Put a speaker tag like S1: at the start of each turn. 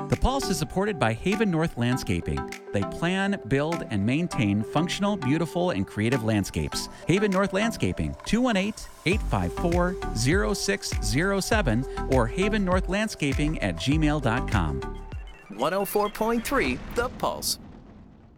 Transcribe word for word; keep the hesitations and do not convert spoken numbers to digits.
S1: The Pulse is supported by Haven North Landscaping. They plan, build, and maintain functional, beautiful, and creative landscapes. Haven North Landscaping, two one eight, eight five four, zero six zero seven or haven north landscaping at gmail dot com.
S2: one oh four point three The Pulse.